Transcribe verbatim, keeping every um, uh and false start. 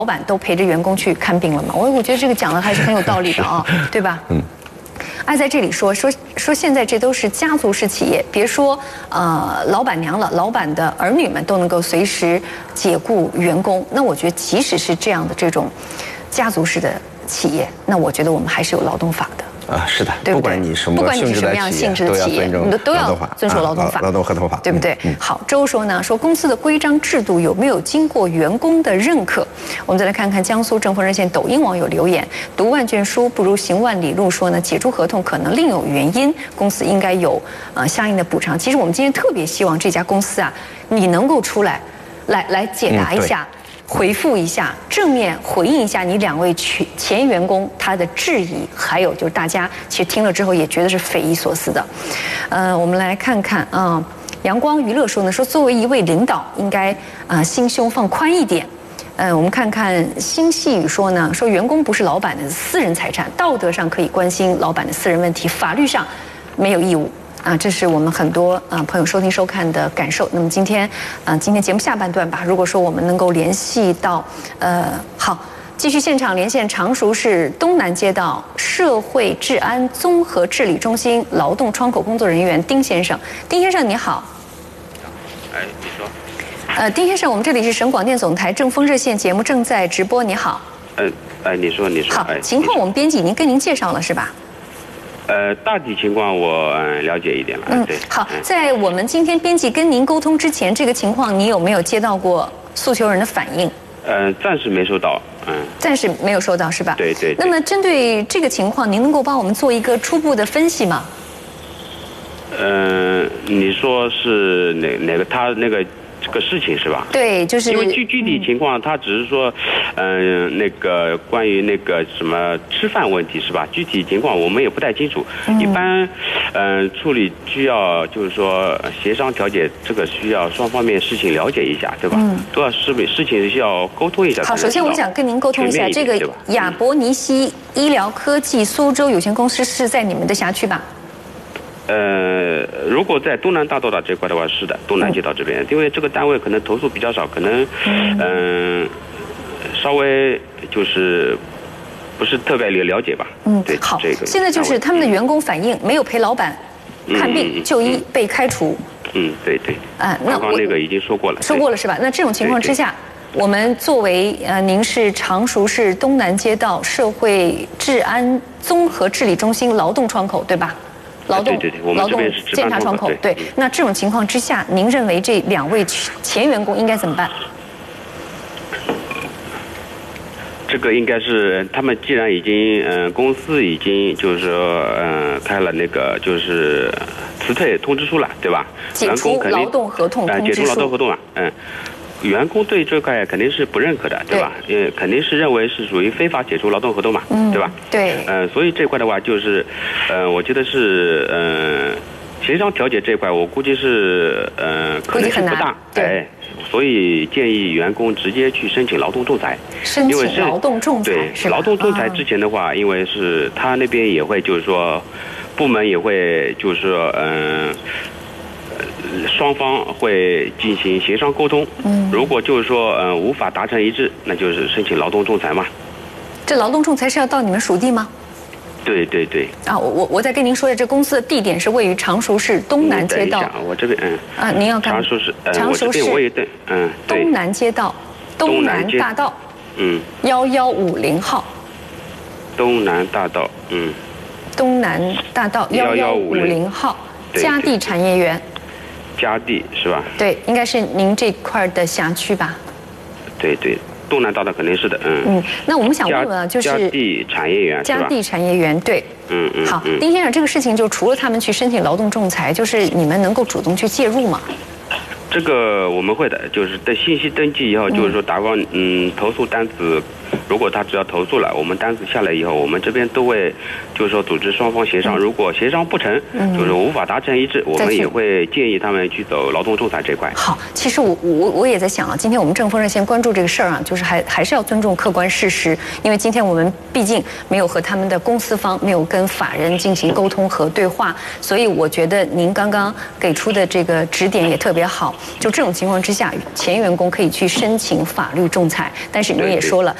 老板都陪着员工去看病了嘛？我我觉得这个讲的还是很有道理的啊，对吧？嗯。爱在这里说说说，现在这都是家族式企业，别说呃老板娘了，老板的儿女们都能够随时解雇员工。那我觉得，即使是这样的这种家族式的企业，那我觉得我们还是有劳动法的。 啊，是的， 对不对？ 不管你什么不管你是什么性质的样性质的企业， 你都都要遵守劳动法、 劳动合同法， 对不对？ 嗯。 好，周说呢，说公司的规章制度有没有经过员工的认可？我们再来看看江苏正风热线抖音网友留言：读万卷书不如行万里路。说呢，解除合同可能另有原因，公司应该有呃相应的补偿。其实我们今天特别希望这家公司啊，你能够出来，来来解答一下。嗯，回复一下，正面回应一下你两位前员工他的质疑，还有就是大家其实听了之后也觉得是匪夷所思的。呃，我们来看看啊、呃，阳光娱乐说呢，说作为一位领导，应该啊、呃、心胸放宽一点。呃，我们看看新细语说呢，说员工不是老板的私人财产，道德上可以关心老板的私人问题，法律上没有义务。啊，这是我们很多啊、呃、朋友收听收看的感受。那么今天，啊、呃，今天节目下半段吧，如果说我们能够联系到，呃，好，继续现场连线常熟市东南街道社会治安综合治理中心劳动窗口工作人员丁先生。丁先生你好。 哎，你说。 呃，丁先生，我们这里是省广电总台正风热线节目正在直播，你好。 嗯，哎，你说，你说。 好，情况我们编辑已经跟您介绍了，是吧？ 呃，大体情况我了解一点了。 嗯， 对。 好，在我们今天编辑跟您沟通之前，这个情况你有没有接到过诉求人的反应？ 呃，暂时没收到。嗯。 暂时没有收到是吧？ 对 对, 对。 那么针对这个情况，您能够帮我们做一个初步的分析吗？ 呃，你说是哪哪个他那个？这个事情是吧？ 对，就是因为具具体情况，他只是说，嗯、呃，那个关于那个什么吃饭问题是吧？具体情况我们也不太清楚。嗯、一般，嗯、呃，处理需要就是说协商调解，这个需要双方面事情了解一下，对吧？嗯。都要事事情需要沟通一下。 好，首先我想跟您沟通一下，这个亚博尼西医疗科技苏州有限公司是在你们的辖区吧？ 呃，如果在东南大道的这块的话，是的，东南街道这边，因为这个单位可能投诉比较少，可能嗯、呃、稍微就是不是特别了解吧。嗯，对， 好， 这个现在就是他们的员工反映没有陪老板看病、嗯、就医被开除。 嗯，对对。啊，那刚刚那个已经说过了。 说过了是吧？那这种情况之下，我们作为呃，您是常熟市东南街道社会治安综合治理中心劳动窗口，对吧？劳动， 对对对，我们这边是监察窗口。对，那这种情况之下，您认为这两位前员工应该怎么办？ 这个应该是他们既然已经嗯、呃，公司已经就是说嗯、呃，开了那个就是辞退通知书了，对吧？ 解除劳动合同通知书。 解除劳动合同了，嗯。员工对这块肯定是不认可的，对吧？呃，肯定是认为是属于非法解除劳动合同嘛，嗯、对吧？ 对。 嗯、呃，所以这块的话，就是，呃，我觉得是，呃，协商调解这块，我估计是，呃，可能性不大， 对。 所以建议员工直接去申请劳动仲裁。 申请劳动仲裁对，劳动仲裁之前的话，啊、因为是他那边也会就是说，部门也会就是说，嗯、呃。双方会进行协商沟通，嗯，如果就是说呃无法达成一致，那就是申请劳动仲裁嘛。 这劳动仲裁是要到你们属地吗？ 对对对。 啊，我我再跟您说一下，这公司的地点是位于常熟市东南街道。 等一下，我这边嗯。 啊，您要干？ 常熟市，呃、 常熟市我也对，嗯，对。 东南街道，东南大道， 嗯， 幺幺五零号。 东南大道，嗯。 东南大道幺幺五零号，嘉地产业园。 嘉地是吧？ 对，应该是您这块的辖区吧？ 对对，东南大道肯定是的，嗯。 嗯，那我们想问问啊，就是嘉地产业园， 嘉地产业园，对。 嗯嗯。 好，丁先生，这个事情就除了他们去申请劳动仲裁，就是你们能够主动去介入吗？ 这个我们会的，就是在信息登记以后，就是说打光嗯投诉单子，如果他只要投诉了，我们单子下来以后，我们这边都会就是说组织双方协商，如果协商不成，就是无法达成一致，我们也会建议他们去走劳动仲裁这块。 好，其实我我我也在想啊，今天我们正风热线关注这个事儿啊，就是还还是要尊重客观事实，因为今天我们毕竟没有和他们的公司方没有跟法人进行沟通和对话，所以我觉得您刚刚给出的这个指点也特别好。 就这种情况之下，前员工可以去申请法律仲裁。但是您也说了，